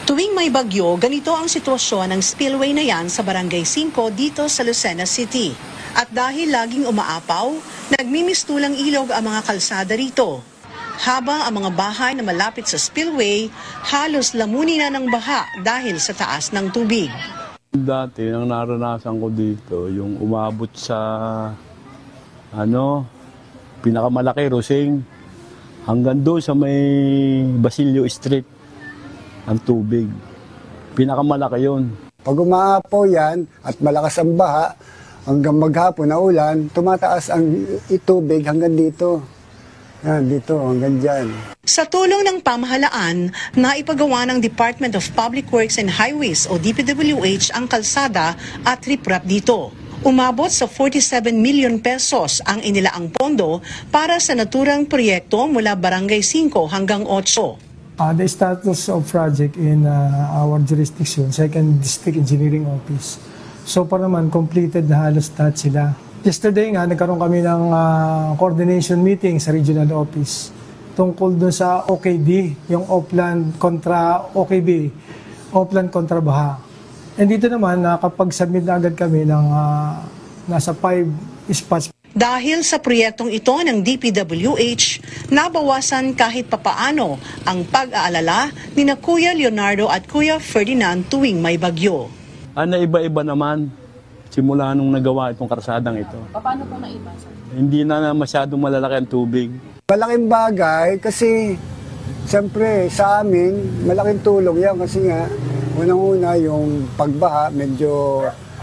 Tuwing may bagyo, ganito ang sitwasyon ng spillway na yan sa Barangay 5 dito sa Lucena City. At dahil laging umaapaw, nagmimistulang ilog ang mga kalsada rito. Habang ang mga bahay na malapit sa spillway, halos lamunin na ng baha dahil sa taas ng tubig. Dati, ang naranasan ko dito, yung umabot sa, pinakamalaki, Rosing, hanggang doon sa may Basilio Street. Ang tubig. Pinakamalaki yun. Pag umaapaw yan at malakas ang baha, hanggang maghapon na ulan, tumataas ang tubig hanggang dito. Yan, dito, hanggang dyan. Sa tulong ng pamahalaan, naipagawa ng Department of Public Works and Highways o DPWH ang kalsada at riprap dito. Umabot sa 47 million pesos ang inilaang pondo para sa naturang proyekto mula Barangay 5 hanggang 8. The status of project in our jurisdiction, 2nd District Engineering Office. So far naman, completed na halos lahat sila. Yesterday nga, nagkaroon kami ng coordination meeting sa regional office tungkol dun sa OKD, yung Upland kontra OKB, Upland kontra Baha. And dito naman, nakapag-submit na agad kami ng nasa 5 spots. Dahil sa proyektong ito ng DPWH, nabawasan kahit papaano ang pag-aalala ni na Kuya Leonardo at Kuya Ferdinand tuwing may bagyo. Iba-iba naman simula nung nagawa itong karsadang ito. Paano po naiba? Hindi na masyadong malalaki ang tubig. Malaking bagay kasi siyempre sa amin, malaking tulong yan kasi nga unang-una yung pagbaha medyo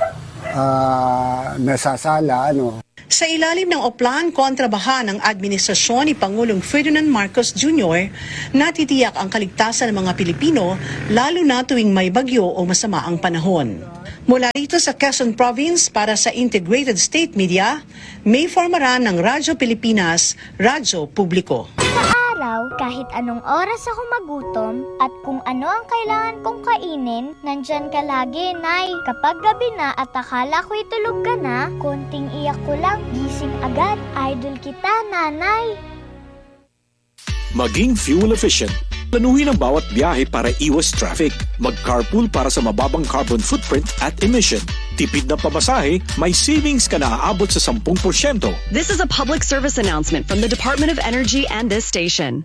nasasala. Sa ilalim ng Oplan kontra Baha ng administrasyon ni Pangulong Ferdinand Marcos Jr., natitiyak ang kaligtasan ng mga Pilipino lalo na tuwing may bagyo o masama ang panahon. Mula rito sa Quezon Province para sa Integrated State Media, May Formaran ng Radyo Pilipinas, Radyo Publiko. Kahit anong oras ako magutom at kung ano ang kailangan kong kainin, nandyan ka lagi, Nay. Kapag gabi na at akala ko'y tulog ka na, konting iyak ko lang, gising agad. Idol kita, Nanay. Maging fuel efficient. Planuhin ang bawat biyahe para iwas traffic. Mag-carpool para sa mababang carbon footprint at emission. Tipid na pamasahe, may savings ka na aabot sa 10%. This is a public service announcement from the Department of Energy and this station.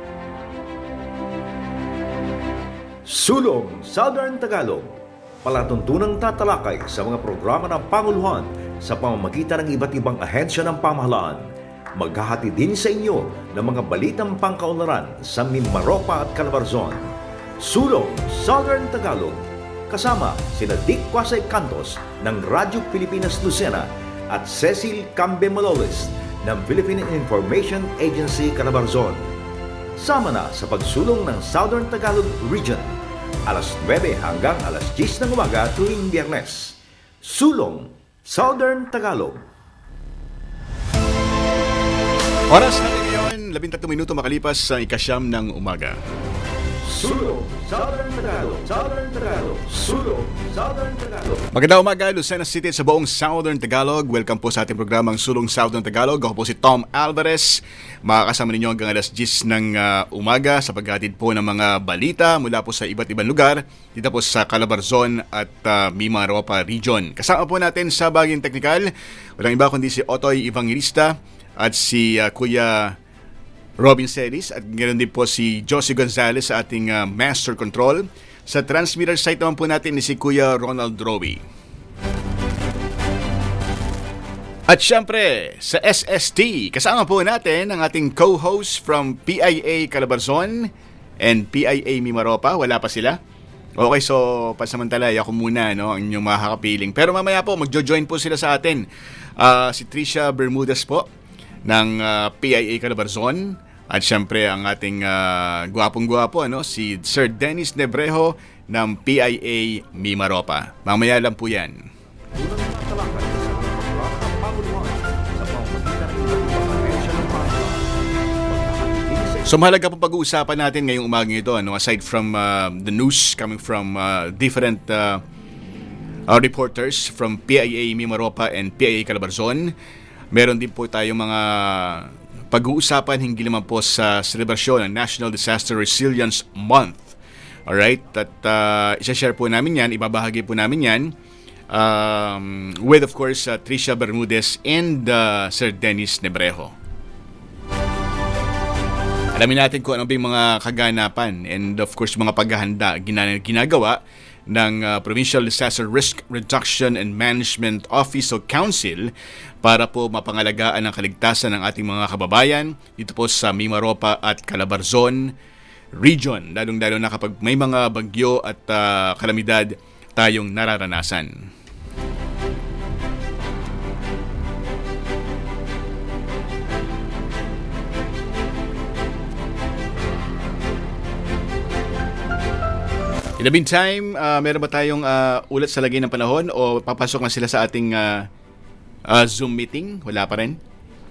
Sulong Southern Tagalog. Palatuntunang tatalakay sa mga programa ng Panguluhan sa pamamagitan ng iba't ibang ahensya ng pamahalaan. Maghahati din sa inyo ng mga balitang pangkaunlaran sa Mimaropa at Calabarzon. Sulong Southern Tagalog. Kasama sina Dick Quasay Cantos ng Radyo Pilipinas Lucena at Cecil Cambe Maloles ng Philippine Information Agency Calabarzon. Sama na sa pagsulong ng Southern Tagalog Region. Alas 9 hanggang alas 10 ng umaga tuwing Biyernes. Sulong Southern Tagalog. Oras natin ngayon, 13 minuto makalipas sa ikasyam ng umaga. Sulong Southern Tagalog, Southern Tagalog, Sulong Southern Tagalog. Magandang umaga, Lucena City sa buong Southern Tagalog. Welcome po sa ating programang Sulong Southern Tagalog. Ako po si Tom Alvarez. Makakasama ninyo hanggang alas 10 ng umaga sa paghatid po ng mga balita mula po sa iba't ibang lugar dito po sa Calabarzon at Mimaropa Region. Kasama po natin sa baging teknikal, walang iba kundi si Otoy Evangelista at si Kuya Robin Celis at ganoon din po si Josie Gonzalez sa ating Master Control. Sa transmitter site naman po natin ni si Kuya Ronald Rowe. At syempre, sa SST, kasama po natin ang ating co-host from PIA Calabarzon and PIA Mimaropa. Wala pa sila. Okay, so pansamantala, ako muna ang inyong makakapiling. Pero mamaya po, magjo-join po sila sa atin. Si Tricia Bermudez po ng PIA Calabarzon. At syempre ang ating gwapong-gwapo, si Sir Dennis Nebrejo ng PIA Mimaropa. Mamaya lang po yan. So mahalaga po pag-uusapan natin ngayong umaga ito, aside from the news coming from different reporters from PIA Mimaropa and PIA Calabarzon, meron din po tayong mga pag-uusapan hinggil naman po sa selebrasyon ng National Disaster Resilience Month Alright? At isa-share po namin yan, ibabahagi po namin yan with of course Tricia Bermudez and Sir Dennis Nebrejo. Alamin natin kung ano ba yung mga kaganapan and of course mga paghahanda ginagawa ng Provincial Disaster Risk Reduction and Management Office o Council para po mapangalagaan ang kaligtasan ng ating mga kababayan dito po sa Mimaropa at Calabarzon region, lalong-lalo na kapag may mga bagyo at kalamidad tayong nararanasan. In the meantime, meron ba tayong ulat sa lagay ng panahon o papasok na sila sa ating Zoom meeting? Wala pa rin?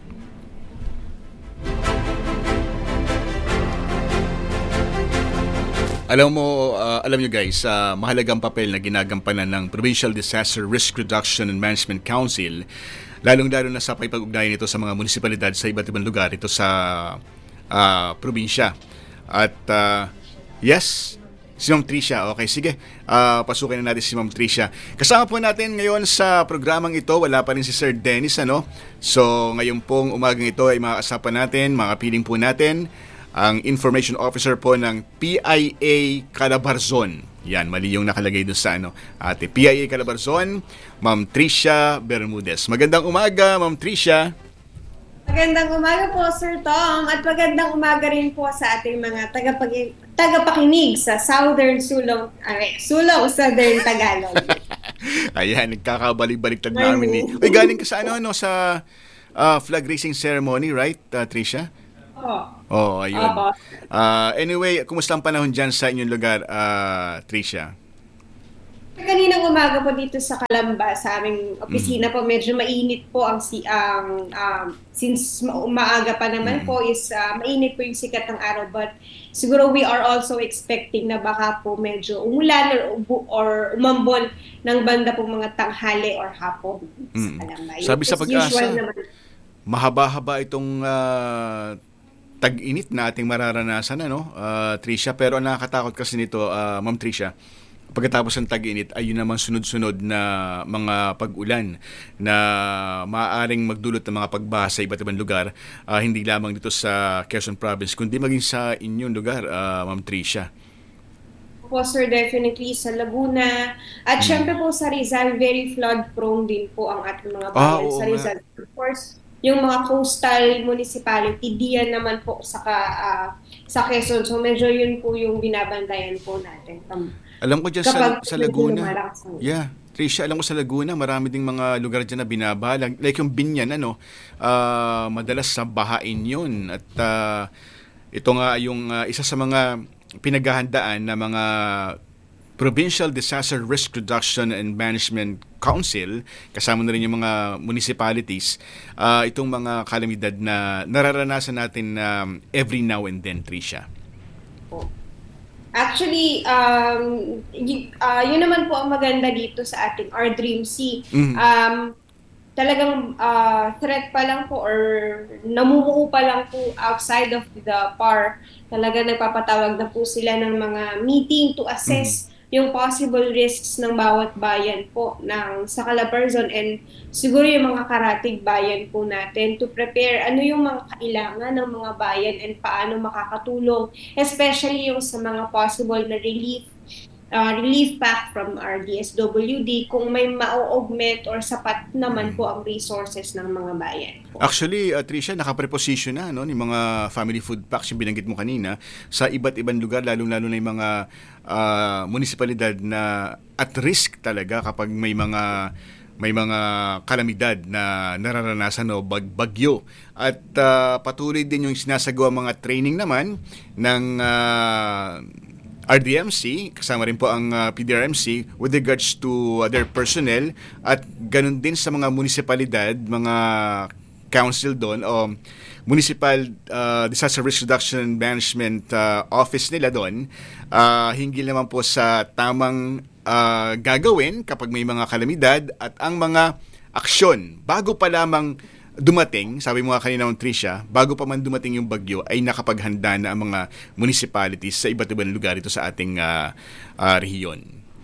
Alam nyo guys, mahalagang papel na ginagampanan ng Provincial Disaster Risk Reduction and Management Council, lalong-lalo na sa pag-ugnayan nito sa mga munisipalidad sa iba't ibang lugar ito sa probinsya. At yes, si Ma'am Tricia. Okay, sige. Pasukin na natin si Ma'am Tricia. Kasama po natin ngayon sa programang ito, wala pa rin si Sir Dennis, ano? So, ngayon pong umagang ito ay makakasapan natin, makapiling po natin ang Information Officer po ng PIA Calabarzon. Yan, mali yung nakalagay doon sa ate PIA Calabarzon, Ma'am Tricia Bermudez. Magandang umaga, Ma'am Tricia. Magandang umaga po, Sir Tom, at magandang umaga rin po sa ating mga tagapakinig sa Southern Sulong, Southern Tagalog. Ayan, nagkakabalik-baliktad namin ni. Uy, galing ka sa sa flag raising ceremony, right, Tricia? Oo, ayun. Anyway, kumusta ang panahon dyan sa inyong lugar, Tricia? Kaninang umaga po dito sa Calamba, sa aming opisina po, medyo mainit po since maaga pa naman po is mainit po yung sikat ng araw, but siguro we are also expecting na baka po medyo umulan or umambon ng banda po mga tanghali or hapon sa Calamba. Sabi sa Pag-asa, mahaba-haba itong tag-init na ating mararanasan, Tricia, pero nakakatakot kasi nito, Ma'am Tricia. Pagkatapos ng tag-init ay yun naman sunod-sunod na mga pag-ulan na maaaring magdulot ng mga pagbaha sa iba't ibang lugar, hindi lamang dito sa Quezon Province, kundi maging sa inyong lugar, Ma'am Tricia. Po, sir, definitely sa Laguna. At syempre po sa Rizal, very flood-prone din po ang ating mga bayan sa Rizal. Of course, yung mga coastal municipality, diyan naman po sa Quezon. So medyo yun po yung binabantayan po natin. Alam ko dyan sa Laguna. Yeah, Tricia, alam ko sa Laguna, marami ding mga lugar dyan na binabaha. Like yung Binyan, madalas sa bahain yun. At ito nga yung isa sa mga pinaghahandaan na mga Provincial Disaster Risk Reduction and Management Council, kasama na rin yung mga municipalities, itong mga kalamidad na nararanasan natin every now and then, Tricia. Actually, yun naman po ang maganda dito sa ating Our Dream Sea. Talagang threat pa lang po or namumuo pa lang po outside of the PAR. Talaga nagpapatawag na po sila ng mga meeting to assess yung possible risks ng bawat bayan po sa Calabarzon and siguro yung mga karatig bayan po natin to prepare ano yung mga kailangan ng mga bayan and paano makakatulong, especially yung sa mga possible na relief pack from our DSWD kung may ma-augment or sapat naman po ang resources ng mga bayan. Actually, Tricia, nakapreposition na ni mga family food packs yung binanggit mo kanina sa iba't ibang lugar, lalong-lalo na yung mga munisipalidad na at risk talaga kapag may mga kalamidad na nararanasan o bagyo. At patuloy din yung sinasagawa mga training naman ng RDMC, kasama rin po ang PDRMC with regards to their personnel at ganun din sa mga munisipalidad, mga council doon o Municipal Disaster Risk Reduction and Management Office nila doon, hinggil naman po sa tamang gagawin kapag may mga kalamidad at ang mga aksyon bago pa lamang dumating, sabi mo nga kanina ng Tricia, bago pa man dumating yung bagyo, ay nakapaghanda na ang mga municipalities sa iba't ibang lugar ito sa ating rehiyon.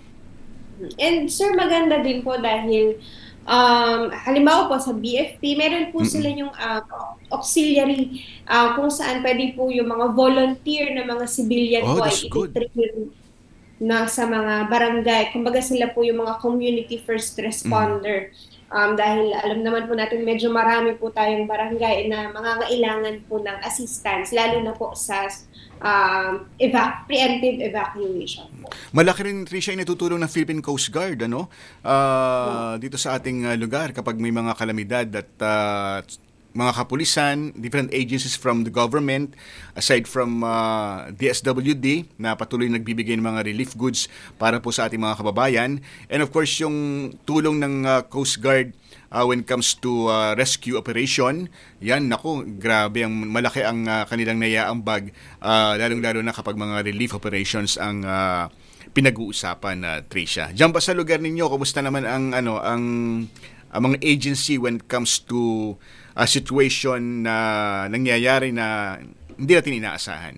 And sir, maganda din po dahil halimbawa po sa BFP, meron po sila yung auxiliary kung saan pwede po yung mga volunteer na mga civilian po ay i-train na sa mga barangay. Kumbaga sila po yung mga community first responder. Dahil alam naman po natin medyo marami po tayong barangay na mangangailangan po ng assistance, lalo na po sa preemptive evacuation. Malaki rin, Tricia, yung natutulong ng Philippine Coast Guard dito sa ating lugar kapag may mga kalamidad at mga kapulisan, different agencies from the government, aside from DSWD na patuloy nagbibigay ng mga relief goods para po sa ating mga kababayan. And of course, yung tulong ng Coast Guard when it comes to rescue operation, yan, naku, grabe, malaki ang kanilang naiaambag, lalong-lalo na kapag mga relief operations ang pinag-uusapan, Tricia. Diyan ba sa lugar ninyo, kumusta naman ang mga agency when it comes to a situation na nangyayari na hindi natin inaasahan?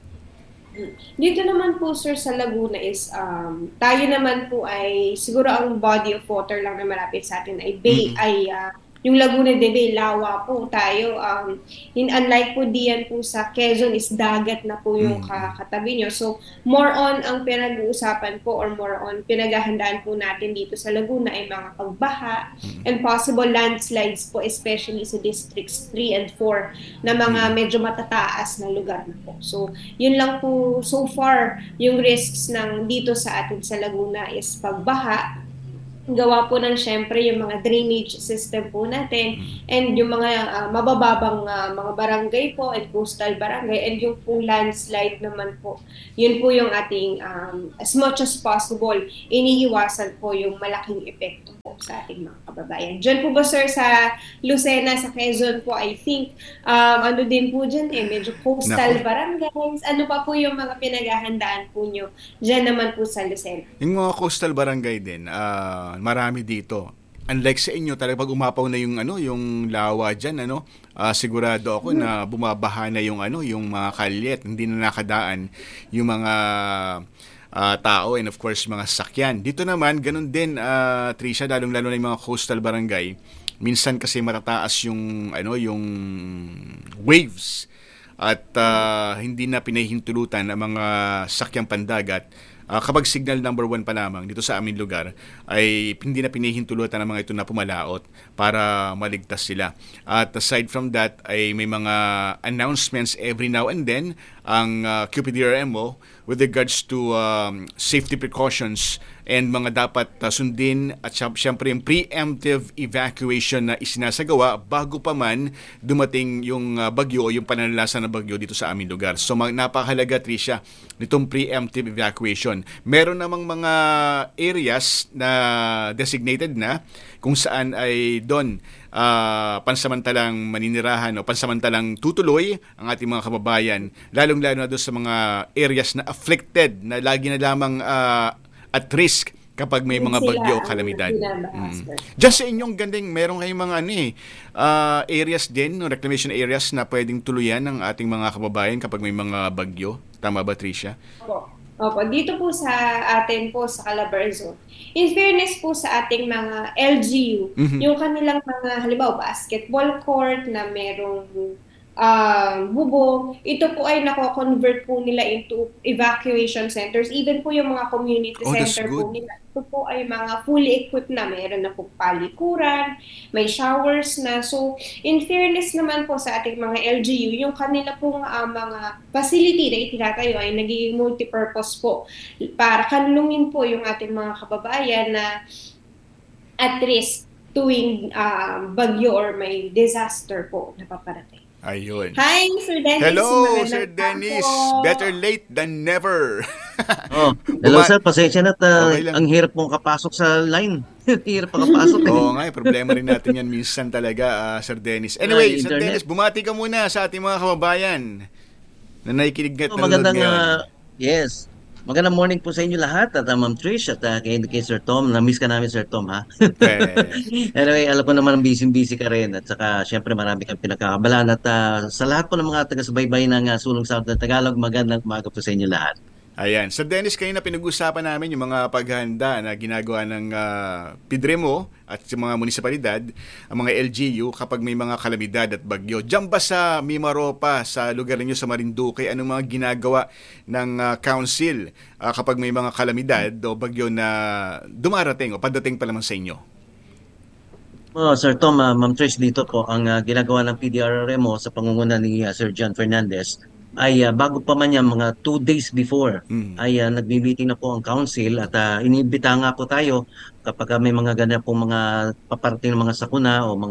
Dito naman po sir sa Laguna is tayo naman po ay siguro ang body of water lang na malapit sa atin ay bay, yung Laguna de Bay, lawa po tayo. Unlike po diyan po sa Quezon is dagat na po yung katabi nyo. So, more on ang pinag-uusapan po or more on pinaghahandaan po natin dito sa Laguna ay mga pagbaha and possible landslides po, especially sa districts 3 and 4 na mga medyo matataas na lugar na po. So, yun lang po so far yung risks ng dito sa atin sa Laguna is pagbaha, gawa po ng syempre yung mga drainage system po natin and yung mga mabababang mga barangay po at coastal barangay and yung po landslide naman po. Yun po yung ating as much as possible iniiwasan po yung malaking epekto po sa ating mga kababayan. Diyan po ba sir sa Lucena, sa Quezon po, I think ano din po dyan medyo coastal barangays. Ano pa po yung mga pinaghahandaan po nyo dyan naman po sa Lucena? Yung mga coastal barangay din, marami dito. Unlike sa inyo, talaga pag umapaw na yung yung lawa diyan, sigurado ako na bumabaha na yung yung mga kalye, hindi na nakadaan yung mga tao and of course mga sasakyan. Dito naman ganun din, Tricia, lalong-lalo na yung mga coastal barangay. Minsan kasi matataas yung yung waves at hindi na pinahihintulutan ang mga sakyang pandagat. Kapag signal number 1 pa lamang dito sa aming lugar ay hindi na pinahihintulutan ng mga ito na pumalaot para maligtas sila. At aside from that ay may mga announcements every now and then ang QPDRMO with regards to safety precautions and mga dapat sundin at siyempre yung preemptive evacuation na isinasagawa bago pa man dumating yung bagyo o yung pananalasan ng bagyo dito sa aming lugar. So napakahalaga, Tricia, nitong preemptive evacuation. Meron namang mga areas na designated na kung saan ay doon pansamantalang maninirahan o pansamantalang tutuloy ang ating mga kababayan, lalong-lalo na doon sa mga areas na afflicted, na lagi na lamang at risk kapag may mga bagyo o kalamidad. Diyan sa inyong ganding, meron kayong mga areas din, reclamation areas na pwedeng tuluyan ng ating mga kababayan kapag may mga bagyo. Tama ba, Tricia? Opo, dito po sa atin po sa Calabarzon. In fairness po sa ating mga LGU, yung kanilang mga halimbawa basketball court na merong bubong, ito po ay nako-convert po nila into evacuation centers. Even po yung mga community center po nila, ito po ay mga fully equipped na. Meron na po palikuran, may showers na. So, in fairness naman po sa ating mga LGU, yung kanila pong mga facility na itinatayo ay nagiging multipurpose po para kanlungin po yung ating mga kababayan na at risk tuwing bagyo or may disaster po na paparating. Ayun. Hi, Sir Dennis. Hello, Sir Dennis. Better late than never. Hello, sir. Pasensya na. Ang hirap mong kapasok sa line. Hirap pa kapasok. Oo nga, problema rin natin yan minsan talaga, Sir Dennis. Anyway, Sir Dennis, bumati ka muna sa ating mga kababayan na nakikinig at nanonood ngayon. Yes. Magandang morning po sa inyo lahat at Ma'am Trish at kay Sir Tom. Na-miss ka namin, Sir Tom, ha? Anyway, alam ko naman busy-busy ka rin at saka syempre marami kang pinagkakabalan at sa lahat po ng mga taga-subaybay ng Sulong Southern Tagalog, magandang umaga po sa inyo lahat. Ayan. Sir Dennis, kayo na pinag-usapan namin yung mga paghahanda na ginagawa ng PDREMO at sa mga munisipalidad, ang mga LGU kapag may mga kalamidad at bagyo. Diyan ba sa Mimaropa, sa lugar ninyo sa Marinduque, anong mga ginagawa ng council kapag may mga kalamidad o bagyo na dumarating o padating pa naman sa inyo? Sir Tom, Ma'am Trish, dito po ang ginagawa ng PDRRMO sa pangunguna ni Sir John Fernandez ay bago pa man yan, mga 2 days before, ay nagbi-meeting na po ang council at inibita nga po tayo kapag may mga ganyan po mga paparating ng mga sakuna o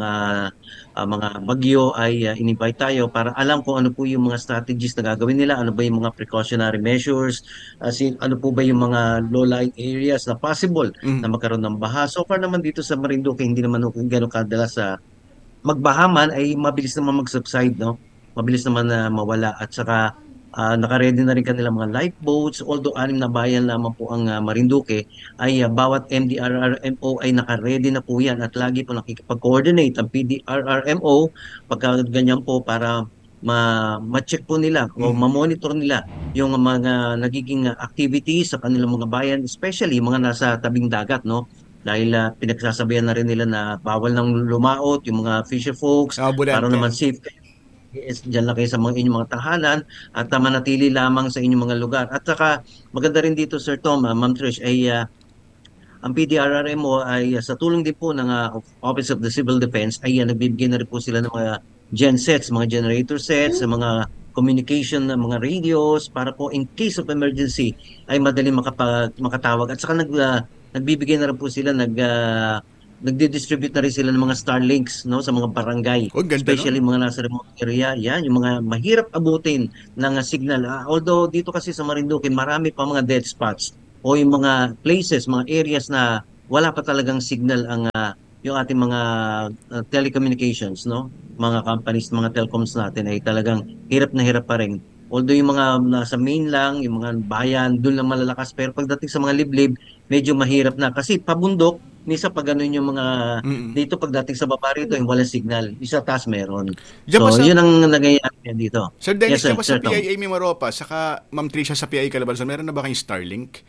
mga bagyo ay in-invite tayo para alam kung ano po yung mga strategies na gagawin nila, ano ba yung mga precautionary measures, ano po ba yung mga low-lying areas na possible na magkaroon ng baha. So far naman dito sa Marinduque, hindi naman gano'ng kadalas sa magbahaman ay mabilis naman mag-subside, no? Mabilis naman na mawala at saka naka-ready na rin kanila mga lifeboats. Although 6 na bayan lamang po ang Marinduque, ay bawat MDRRMO ay naka-ready na po yan at lagi po nakikipag-coordinate ang PDRRMO pagka ganyan po para ma-check po nila o ma-monitor nila yung mga nagiging activities sa kanilang mga bayan, especially mga nasa tabing dagat, no? Dahil pinagsasabihan na rin nila na bawal nang lumaot yung mga fisher folks para naman safe. Yes, diyan lang kayo sa inyong mga tahanan at manatili lamang sa inyong mga lugar. At saka maganda rin dito, Sir Tom, Ma'am Trish, ay ang PDRRMO ay sa tulong din po ng Office of the Civil Defense ay nagbibigay na rin po sila ng mga gensets, mga generator sets, mga communication ng mga radios para po in case of emergency ay madali makatawag. At saka nagbibigay na rin po sila, nagdi-distribute na rin sila ng mga Starlinks, no, sa mga barangay, especially mga nasa remote area. Yan, yung mga mahirap abutin ng signal. Although dito kasi sa Marinduque, marami pa mga dead spots o yung mga places, mga areas na wala pa talagang signal ang yung ating mga telecommunications, no, mga companies, mga telecoms natin ay talagang hirap na hirap pa rin. Although yung mga nasa main lang, yung mga bayan, doon lang malalakas. Pero pagdating sa mga liblib, medyo mahirap na. Kasi pabundok, misa pag ganun yung mga dito pagdating sa baba rito, yung walang signal. Isa taas meron. So, yun ang nangyayari dito. Sir Dennis, yes, pa sa PIA Mimaropa, saka Ma'am Tricia sa PIA Calabarzon, meron na ba kayong Starlink?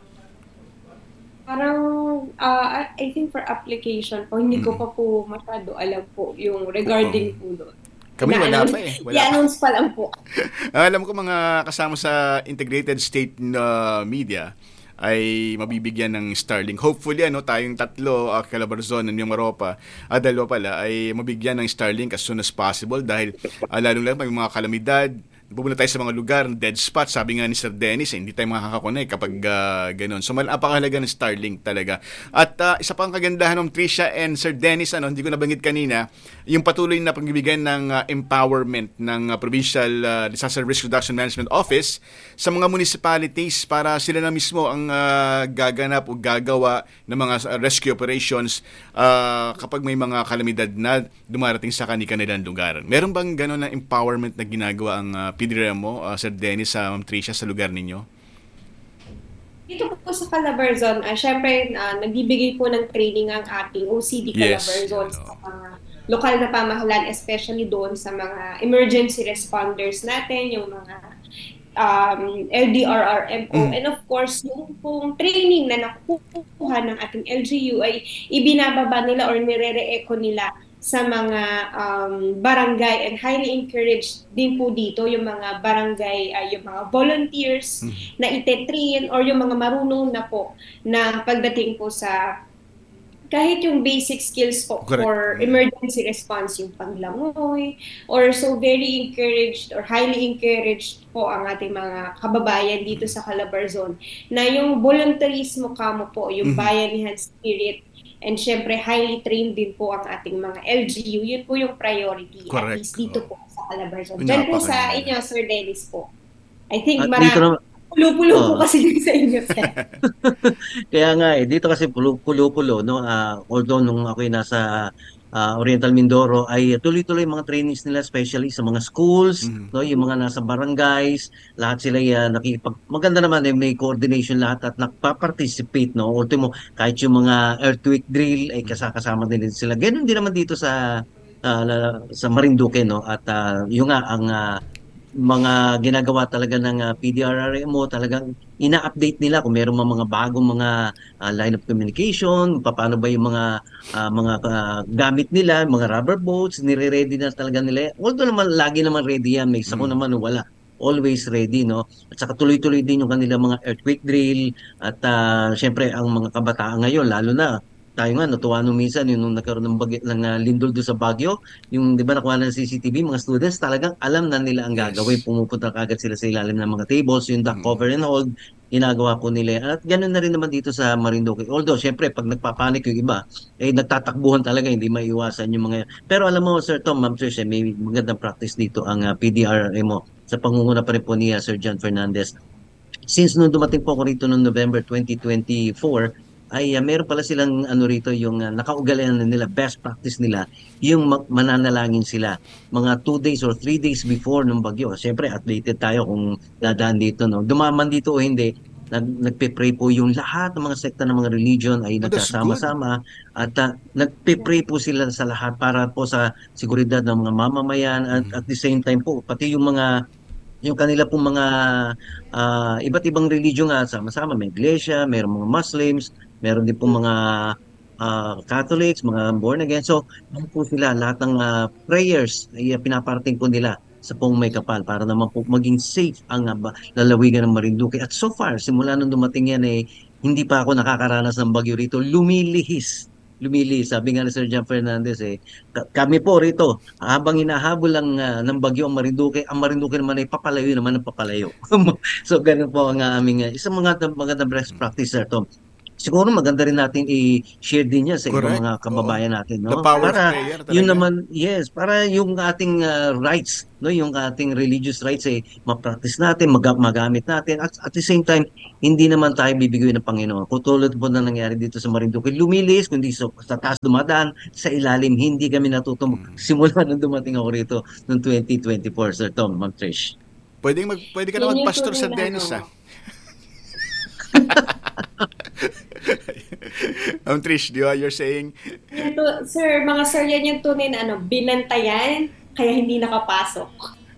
Parang, I think for application po, hindi ko pa po masyado alam po yung regarding po doon. Kami wala pa eh. I-announce pa lang po. Alam ko mga kasama sa Integrated State Media ay mabibigyan ng Starlink. Hopefully, tayong 3, Calabarzon and Mimaropa, 2 pala, ay mabigyan ng Starlink as soon as possible dahil lalong-lalo may mga kalamidad, pupunta tayo sa mga lugar, dead spot, sabi nga ni Sir Dennis, hindi tayo makakakonect kapag ganun. So, napakahalaga ng Starlink talaga. At isa pang kagandahan ng Tricia and Sir Dennis, hindi ko nabanggit kanina, yung patuloy na pagbibigay ng empowerment ng Provincial Disaster Risk Reduction Management Office sa mga municipalities para sila na mismo ang gaganap o gagawa ng mga rescue operations kapag may mga kalamidad na dumarating sa kanilang lugar. Meron bang ganun na empowerment na ginagawa ang PDREMO, Sir Dennis, Ma'am Tricia, sa lugar ninyo? Dito po sa Calabarzon, syempre nagbibigay po ng training ang ating OCD Calabarzon sa mga lokal na pamahalaan, especially doon sa mga emergency responders natin, yung mga LDRRMO, and of course, yung pong training na nakukuha ng ating LGU ay ibinababa nila or nire-re-echo nila sa mga barangay, and highly encouraged din po dito yung mga barangay, yung mga volunteers na ite-train or yung mga marunong na po na pagdating po sa kahit yung basic skills po for emergency response, yung panglangoy, or so very encouraged or highly encouraged po ang ating mga kababayan dito sa Calabarzon na yung voluntarismo kamo po, yung bayanihan spirit, and syempre, highly trained din po ang ating mga LGU. Yun po yung priority. At least dito po sa Calabarzon. Diyan po sa inyo, Sir Dennis po. I think marami. Pulo-pulo po kasi sa inyo, sir. Kaya nga dito kasi pulo-pulo, no? Although nung ako'y nasa Oriental Mindoro ay tuloy-tuloy mga trainings nila, especially sa mga schools, no, yung mga nasa barangays, lahat sila maganda naman may coordination lahat at nagpa-participate, no. Ultimo kahit yung mga earthquake drill ay kasama din sila. Ganun din naman dito sa Marinduque, no, at yung nga ang mga ginagawa talaga ng PDRRMO, talagang ina-update nila kung meron mga bagong mga line of communication, paano ba yung mga gamit nila, mga rubber boats, nire-ready na talaga nila. Although naman lagi naman ready yan, may isa ko naman wala. Always ready, no? At saka tuloy-tuloy din yung kanilang mga earthquake drill at syempre ang mga kabataan ngayon, lalo na tayo nga natuwa nung minsan yung nung nagkaroon ng lindol doon sa Baguio, yung 'di ba nakuha ng CCTV, mga students talagang alam na nila ang gagawin, pumupunta kagad sila sa ilalim ng mga tables, yung duck cover and hold, ginagawa po nila yan. At ganoon na rin naman dito sa Marinduque. Although syempre pag nagpapanik yung iba, nagtatakbuhan talaga, hindi maiiwasan yung mga yan. Pero alam mo Sir Tom, Ma'am Trish, may magandang practice dito ang PDRMO sa pangunguna pa rin po ni Sir John Fernandez. Since nung dumating po ako rito noong November 2024, ay meron pala silang rito yung nakaugalian nila, best practice nila, yung mananalangin sila mga 2 days or 3 days before ng bagyo. Siyempre updated tayo kung dadaan dito, no. Dumaman dito o hindi, nagpe-pray po yung lahat ng mga sekta ng mga religion ay nagsasama-sama at nagpe-pray po sila sa lahat para po sa seguridad ng mga mamamayan at the same time po pati yung kanila pong mga iba't ibang religion nga sama-sama, may iglesia, mayroong mga Muslims, meron din pong mga Catholics, mga born again. So, po sila, lahat ng prayers ay pinaparating po nila sa Pong May Kapal para naman po maging safe ang lalawigan ng Marinduque. At so far, simula nung dumating yan hindi pa ako nakakaranas ng bagyo rito. Lumilihis. Sabi nga ni Sir John Fernandez kami po rito, habang hinahabol lang ng bagyo ang Marinduque naman ay papalayo naman ng papalayo. So, ganun po ang aming isang mga best practice, Sir Tom. Siguro maganda rin natin i-share din yan sa ibang mga kababayan natin, no? The power Para of prayer talaga. yun naman, yes, para yung ating rights, no, yung ating religious rights ma-practice natin, magamit natin at the same time hindi naman tayo bibigyan ng Panginoon. Kutulad po na nangyari dito sa Marinduque, lumilis kundi sa taas dumadaan, sa ilalim hindi kami natuto simula nung dumating ako rito noong 2024, Sir Tom, Ma'am Trish. Pwede ka na magpastor sa Dennis, Trish, you're saying? Sir, mga sir, yan yung tunay na binantayan, kaya hindi nakapasok.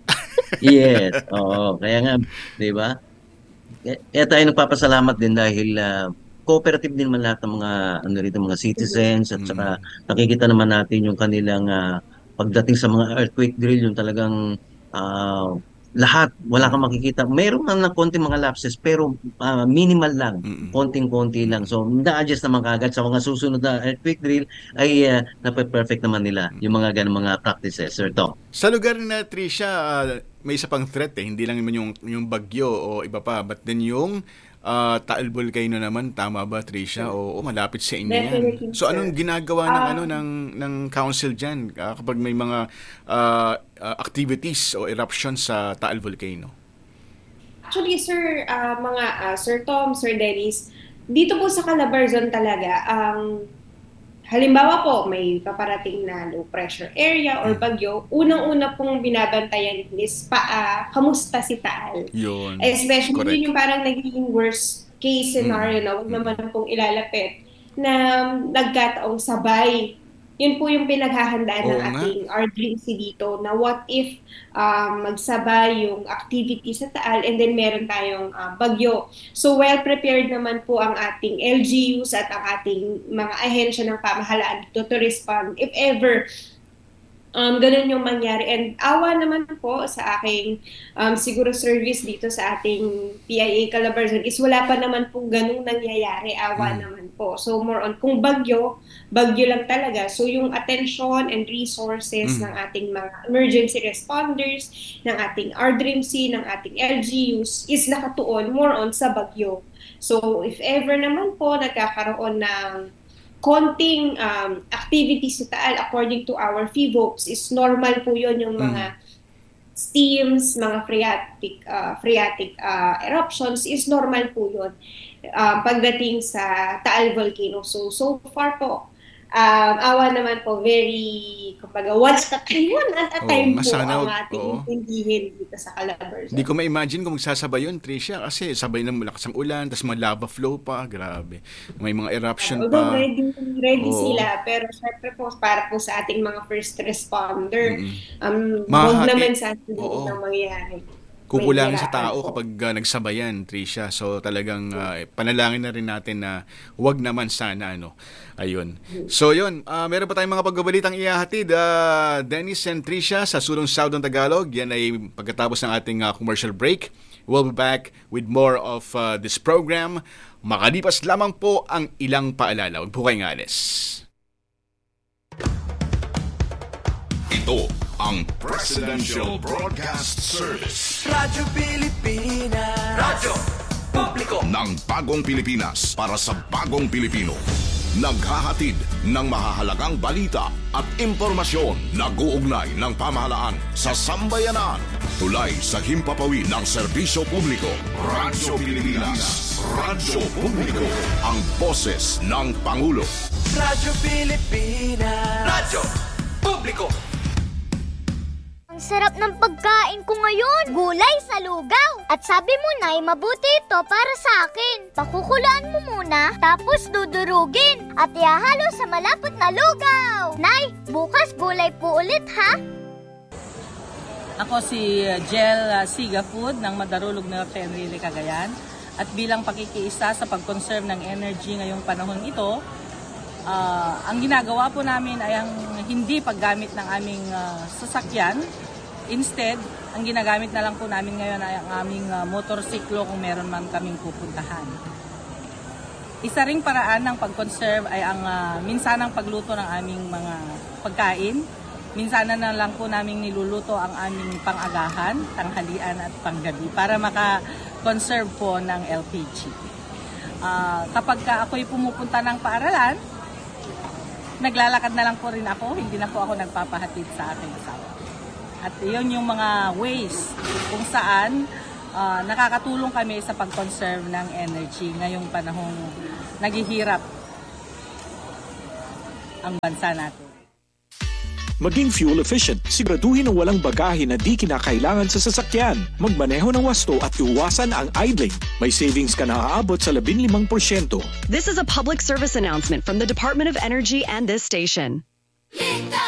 Yes, oo. Kaya nga, di ba? Kaya tayo nagpapasalamat din dahil cooperative din naman lahat ng mga citizens at saka nakikita naman natin yung kanilang pagdating sa mga earthquake drill, yung talagang lahat, wala kang makikita. Mayroon na konting mga lapses pero minimal lang, konting-konti lang. So, na-adjust naman kagad sa mga susunod na earthquake drill ay perfect naman nila yung mga ganung mga practices, Sir Tom. Sa lugar na Tricia, may isa pang threat hindi lang naman yung bagyo o iba pa, but then yung Taal Volcano naman, tama ba Tricia? O malapit sa inyo yan. So anong ginagawa ng council diyan kapag may mga activities o eruptions sa Taal Volcano? Actually, sir, Sir Tom, Sir Dennis, dito po sa Calabarzon talaga, halimbawa po, may paparating na low pressure area or bagyo, unang-una pong binabantayan is kamusta si Taal. Yun. Especially Correct. Yun yung parang naging worst case scenario na huwag naman pong ilalapit na nagkataong sabay. Yun po yung pinaghahandaan ng ating RDC dito na what if magsabay yung activity sa Taal and then meron tayong bagyo. So well prepared naman po ang ating LGUs at ang ating mga ahensya ng pamahalaan dito to respond if ever ganun yung mangyari. And awa naman po sa aking siguro service dito sa ating PIA Calabarzon is wala pa naman po ganung nangyayari. Awa naman po. So more on kung bagyo lang talaga. So yung attention and resources ng ating mga emergency responders, ng ating RDRIMC, ng ating LGUs is nakatuon more on sa bagyo. So if ever naman po nagkakaroon ng konting activity sa Taal according to our FIVOPs is normal po yun yung mga steams, mga phreatic eruptions is normal po yun pagdating sa Taal Volcano. So far po, awa naman po, very, kumbaga, one at a time po sana, ang ating intindihin dito sa Calabarzon. Hindi ko ma-imagine kung magsasabay yun, Tricia, kasi sabay ng malakas ang ulan, tapos mga lava flow pa, grabe. May mga eruption pa. Ready sila, pero syempre po, para po sa ating mga first responder, huwag naman sa ating nang mangyari. Kukulangin sa tao kapag nagsabayan, Tricia. So talagang panalangin na rin natin na huwag naman sana, Ayun. So yun, meron pa tayong mga pagbabalitang ihahatid, Dennis and Tricia, sa Sulong Southern Tagalog. Yan ay pagkatapos ng ating commercial break. We'll be back with more of this program. Makalipas lamang po ang ilang paalala. Huwag po kayong alis. Ito ang Presidential Broadcast Service. Radyo Pilipinas. Radyo Publiko ng bagong Pilipinas para sa bagong Pilipino. Naghahatid ng mahahalagang balita at impormasyon na guugnay ng pamahalaan sa sambayanan. Tulay sa himpapawid ng serbisyo publiko. Radyo Pilipinas. Radyo Publiko. Ang boses ng Pangulo. Radyo Pilipinas. Radyo Publiko. Ang sarap ng pagkain ko ngayon, gulay sa lugaw. At sabi mo, Nay, mabuti ito para sa akin. Pakukulaan mo muna, tapos dudurugin at ihahalo sa malapot na lugaw. Nay, bukas gulay po ulit, ha? Ako si Jel Siga Food ng Madarulog Norte, Enrile, Cagayan. At bilang pakikiisa sa pag-conserve ng energy ngayong panahon ito, ang ginagawa po namin ay ang hindi paggamit ng aming sasakyan. Instead, ang ginagamit na lang po namin ngayon ay ang aming motorsiklo kung meron man kaming pupuntahan. Isa ring paraan ng pag-conserve ay ang minsanang pagluto ng aming mga pagkain. Minsanan na lang po namin niluluto ang aming pang-agahan, tanghalian at panggabi para maka-conserve po ng LPG. Kapag ako'y pumupunta ng paaralan, naglalakad na lang po rin ako, hindi na po ako nagpapahatid sa aking asawa. At iyon yung mga ways kung saan nakakatulong kami sa pag-conserve ng energy ngayong panahong naghihirap ang bansa natin. Maging fuel efficient, siguraduhin ang walang bagahe na di kinakailangan sa sasakyan. Magmaneho ng wasto at iwasan ang idling. May savings ka na aabot sa 15%. This is a public service announcement from the Department of Energy and this station.